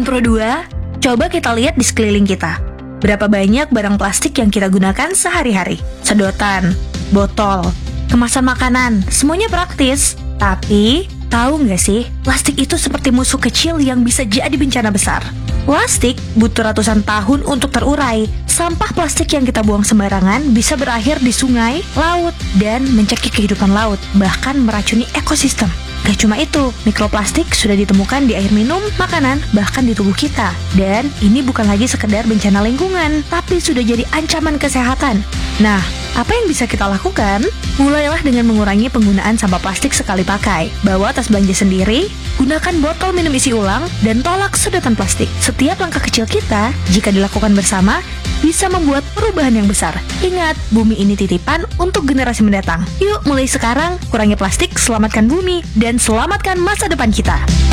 Sobat Pro 2, coba kita lihat di sekeliling kita. Berapa banyak barang plastik yang kita gunakan sehari-hari? Sedotan, botol, kemasan makanan, semuanya praktis. Tapi, tahu nggak sih, plastik itu seperti musuh kecil yang bisa jadi bencana besar. Plastik butuh ratusan tahun untuk terurai. Sampah plastik yang kita buang sembarangan bisa berakhir di sungai, laut, dan mencekik kehidupan laut, bahkan meracuni ekosistem. Gak cuma itu, mikroplastik sudah ditemukan di air minum, makanan, bahkan di tubuh kita. Dan ini bukan lagi sekedar bencana lingkungan, tapi sudah jadi ancaman kesehatan. Nah, apa yang bisa kita lakukan? Mulailah dengan mengurangi penggunaan sampah plastik sekali pakai. Bawa tas belanja sendiri, gunakan botol minum isi ulang, dan tolak sedotan plastik. Setiap langkah kecil kita, jika dilakukan bersama, bisa membuat perubahan yang besar. Ingat, bumi ini titipan untuk generasi mendatang. Yuk, mulai sekarang, kurangi plastik, selamatkan bumi, dan selamatkan masa depan kita.